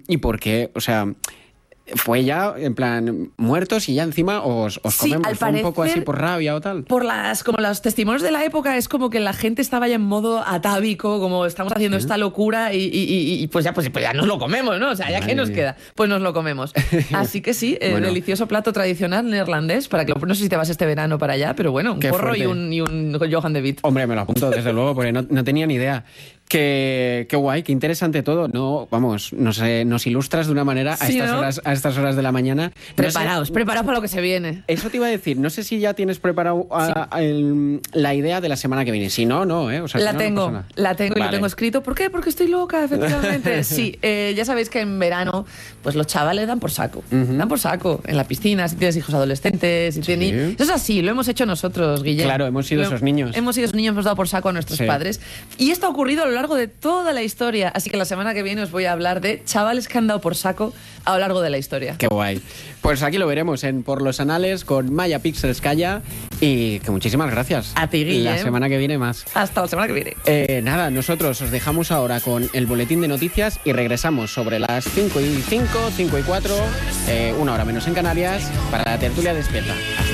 ¿Y por qué? O sea, fue ya, en plan, muertos y ya encima os Sí, comemos. al ¿Fue un poco parecer, así por rabia o tal? como los testimonios de la época, es como que la gente estaba ya en modo atávico, como estamos haciendo esta locura y pues ya nos lo comemos, ¿no? O sea, ¿ya qué nos queda? Pues nos lo comemos. Así que sí, Bueno. delicioso plato tradicional neerlandés, para que no sé si te vas este verano para allá, pero bueno, un Qué porro fuerte. y un Johan de Witt. Hombre, me lo apunto desde luego, porque no tenía ni idea. Qué guay, qué interesante todo. No, vamos, nos ilustras de una manera a Sí, estas ¿no? horas, a estas horas de la mañana. Preparaos para lo que se viene. Eso te iba a decir, no sé si ya tienes preparado la idea de la semana que viene. Si no, no, ¿eh? O sea, si La no, tengo, no pasa nada. la tengo y Vale. lo tengo escrito. ¿Por qué? Porque estoy loca, efectivamente. Sí, ya sabéis que en verano, pues los chavales dan por saco. Dan por saco en la piscina, si tienes hijos adolescentes, si tienes... Eso es así, lo hemos hecho nosotros, Guillem. Claro, hemos sido esos niños. Hemos sido esos niños, hemos dado por saco a nuestros Sí. padres. Y esto ha ocurrido a lo largo de toda la historia. Así que la semana que viene os voy a hablar de chavales que han dado por saco a lo largo de la historia. Qué guay. Pues aquí lo veremos en Por los Anales con Maya Pixelskaya y que muchísimas gracias. A ti, Guillem. La semana que viene más. Hasta la semana que viene. Nada, nosotros os dejamos ahora con el boletín de noticias y regresamos sobre las 5:05, 5:04, 1 hora menos en Canarias, para la tertulia despierta. Hasta